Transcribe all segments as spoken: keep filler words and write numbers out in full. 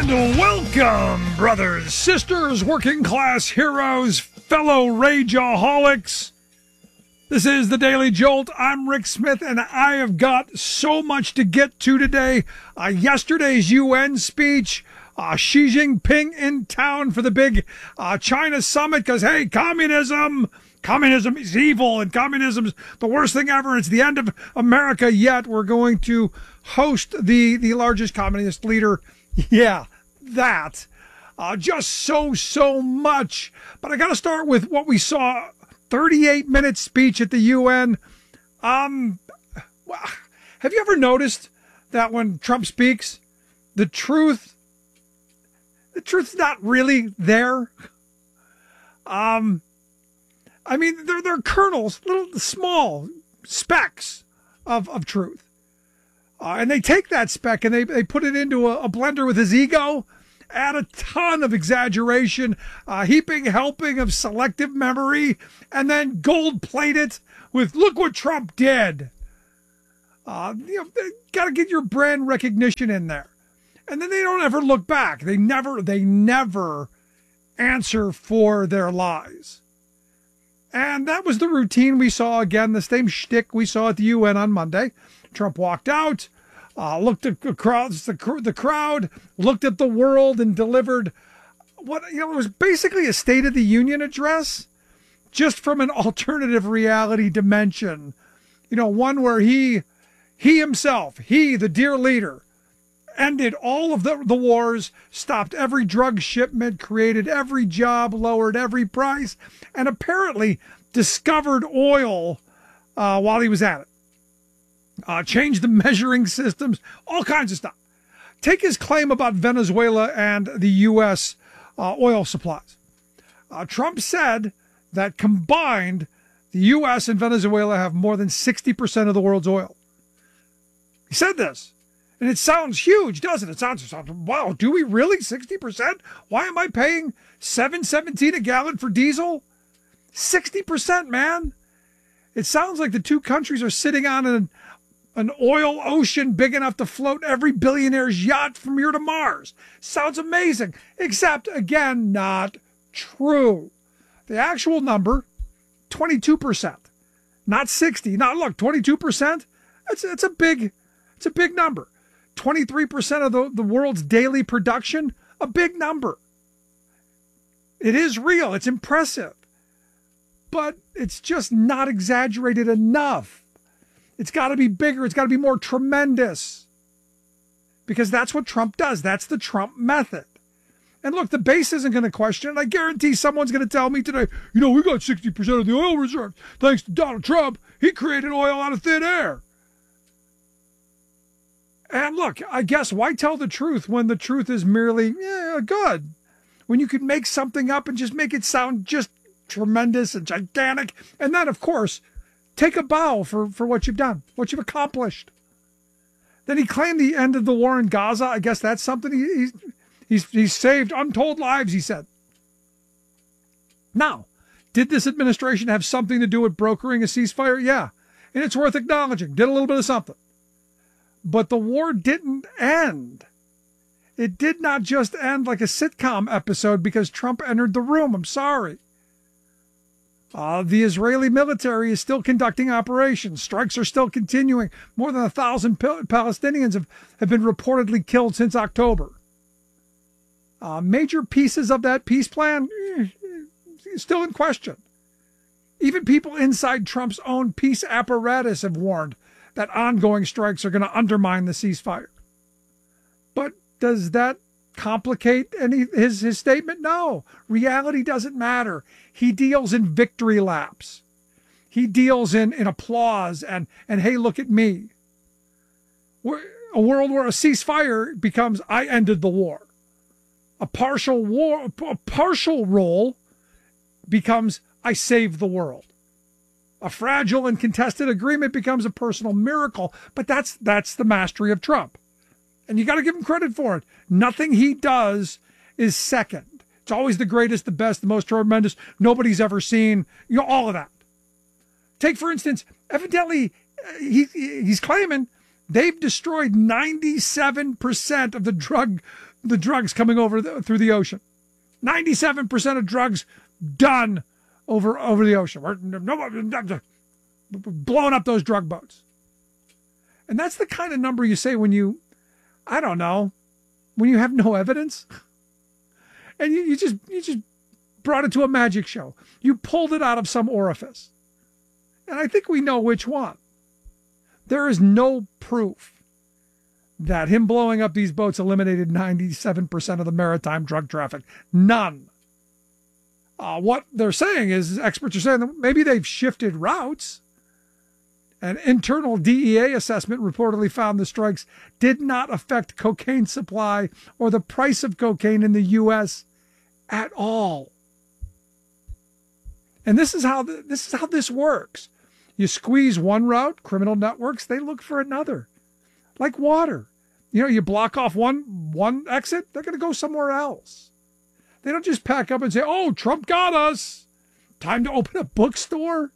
And welcome, brothers, sisters, working class heroes, fellow rageaholics. This is the Daily Jolt. I'm Rick Smith, and I have got so much to get to today. Uh, yesterday's U N speech, uh, Xi Jinping in town for the big uh, China summit, because, hey, communism, communism is evil, and communism's the worst thing ever. It's the end of America, yet we're going to host the, the largest communist leader. Yeah, that. Uh, just so, so much. But I got to start with what we saw. thirty-eight minute speech at the U N. Um, have you ever noticed that when Trump speaks, the truth, the truth's not really there? Um, I mean, they're, they're kernels, little small specks of, of truth. Uh, and they take that speck and they, they put it into a, a blender with his ego, add a ton of exaggeration, a heaping helping of selective memory, and then gold plate it with, look what Trump did. Uh, you know, got to get your brand recognition in there. And then they don't ever look back. They never, they never answer for their lies. And that was the routine we saw again, the same shtick we saw at the U N on Monday. Trump walked out, uh, looked at the crowd, the, the crowd, looked at the world, and delivered what, you know, it was basically a State of the Union address, just from an alternative reality dimension. You know, one where he, he himself, he, the dear leader, ended all of the, the wars, stopped every drug shipment, created every job, lowered every price, and apparently discovered oil uh, while he was at it. Uh, change the measuring systems, all kinds of stuff. Take his claim about Venezuela and the U S uh, oil supplies. Uh, Trump said that combined, the U S and Venezuela have more than sixty percent of the world's oil. He said this, and it sounds huge, doesn't it? It sounds, it sounds wow, do we really? sixty percent? Why am I paying seven seventeen a gallon for diesel? sixty percent, man. It sounds like the two countries are sitting on an An oil ocean big enough to float every billionaire's yacht from here to Mars. Sounds amazing, except, again, not true. The actual number, twenty-two percent, not sixty. Now, look, twenty-two percent, it's, it's, a, big, it's a big number. twenty-three percent of the, the world's daily production, a big number. It is real. It's impressive. But it's just not exaggerated enough. It's got to be bigger. It's got to be more tremendous. Because that's what Trump does. That's the Trump method. And look, the base isn't going to question it. I guarantee someone's going to tell me today, you know, we got sixty percent of the oil reserves. Thanks to Donald Trump. He created oil out of thin air. And look, I guess why tell the truth when the truth is merely, yeah, good. When you could make something up and just make it sound just tremendous and gigantic. And then, of course, take a bow for, for what you've done, what you've accomplished. Then he claimed the end of the war in Gaza. I guess that's something he, he's, he's, he's saved untold lives, he said. Now, did this administration have something to do with brokering a ceasefire? Yeah. And it's worth acknowledging. Did a little bit of something. But the war didn't end. It did not just end like a sitcom episode because Trump entered the room. I'm sorry. Uh, the Israeli military is still conducting operations. Strikes are still continuing. More than a thousand Palestinians have, have been reportedly killed since October. Uh, major pieces of that peace plan eh, still in question. Even people inside Trump's own peace apparatus have warned that ongoing strikes are going to undermine the ceasefire. But does that complicate any his his statement? No. Reality doesn't matter. He deals in victory laps. He deals in, in applause and, and hey, look at me. We're, a world where a ceasefire becomes I ended the war. A partial war, a partial role becomes I saved the world. A fragile and contested agreement becomes a personal miracle. But that's that's the mastery of Trump. And you got to give him credit for it. Nothing he does is second. It's always the greatest, the best, the most tremendous, nobody's ever seen, you know, all of that. Take, for instance, evidently, he, he's claiming They've destroyed ninety-seven percent of the drug, the drugs coming over the, through the ocean. ninety-seven percent of drugs done over over the ocean. We're no, blowing up those drug boats. And that's the kind of number you say when you, I don't know, when you have no evidence. And you, you just you just brought it to a magic show. You pulled it out of some orifice. And I think we know which one. There is no proof that him blowing up these boats eliminated ninety-seven percent of the maritime drug traffic. None. Uh, what they're saying is, experts are saying that maybe they've shifted routes. An internal D E A assessment reportedly found the strikes did not affect cocaine supply or the price of cocaine in the U S at all. And this is how the, this is how this works. You squeeze one route, criminal networks, they look for another. Like water. You know, you block off one one exit, they're going to go somewhere else. They don't just pack up and say, "Oh, Trump got us. Time to open a bookstore."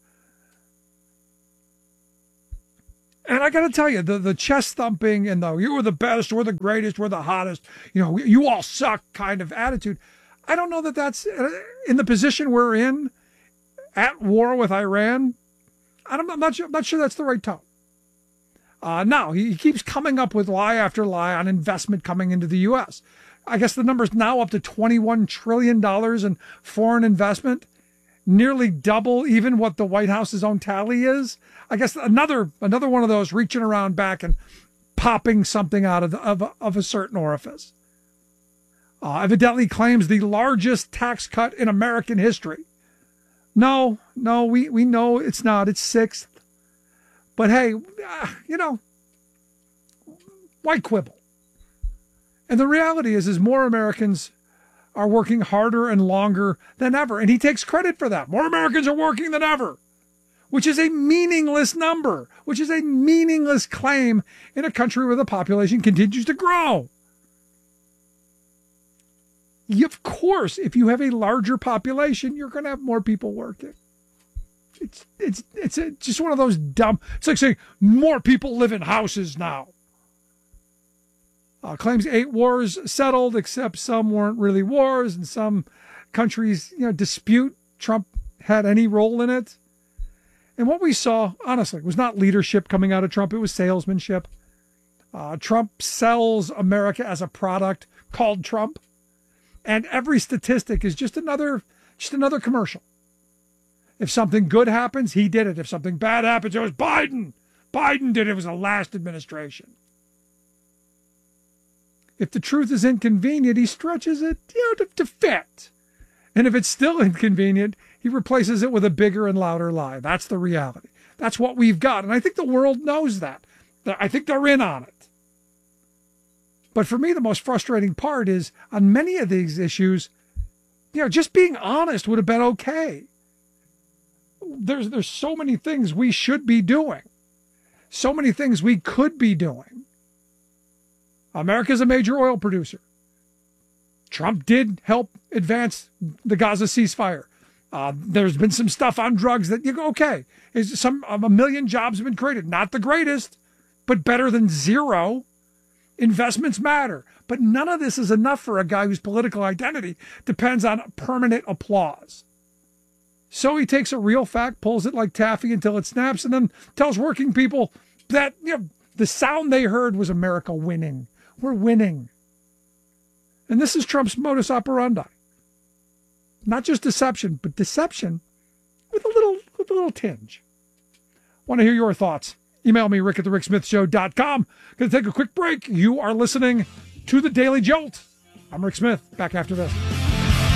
And I got to tell you, the, the chest thumping and the "you were the best, we're the greatest, we're the hottest, you know, you all suck" kind of attitude, I don't know that that's in the position we're in, at war with Iran. I don't, I'm, not sure, I'm not sure that's the right tone. Uh, now, he, he keeps coming up with lie after lie on investment coming into the U S. I guess the number's now up to twenty-one trillion dollars in foreign investment, nearly double even what the White House's own tally is. I guess another another one of those reaching around back and popping something out of, the, of, a, of a certain orifice. Uh, evidently claims the largest tax cut in American history. No, no, we, we know it's not. It's sixth. But hey, uh, you know, why quibble? And the reality is, is more Americans are working harder and longer than ever. And he takes credit for that. More Americans are working than ever, which is a meaningless number, which is a meaningless claim in a country where the population continues to grow. Of course, if you have a larger population, you're going to have more people working. It's it's it's a, just one of those dumb. It's like saying more people live in houses now. Uh, claims eight wars settled, except some weren't really wars, and some countries, you know, dispute Trump had any role in it. And what we saw, honestly, was not leadership coming out of Trump; it was salesmanship. Uh, Trump sells America as a product called Trump, and every statistic is just another just another commercial. If something good happens, he did it. If something bad happens, it was Biden. Biden did it. It was the last administration. If the truth is inconvenient, he stretches it, you know, to, to fit. And if it's still inconvenient, he replaces it with a bigger and louder lie. That's the reality. That's what we've got. And I think the world knows that. I think they're in on it. But for me, the most frustrating part is on many of these issues, you know, just being honest would have been okay. There's there's so many things we should be doing. So many things we could be doing. America's a major oil producer. Trump did help advance the Gaza ceasefire. Uh, there's been some stuff on drugs that you go, okay, is some a million jobs have been created. Not the greatest, but better than zero. Investments matter. But none of this is enough for a guy whose political identity depends on permanent applause. So he takes a real fact, pulls it like taffy until it snaps, and then tells working people that, you know, the sound they heard was America winning. We're winning. And this is Trump's modus operandi. Not just deception, but deception with a little with a little tinge. Want to hear your thoughts? Email me, rick at the rick smith show dot com. Going to take a quick break. You are listening to The Daily Jolt. I'm Rick Smith. Back after this.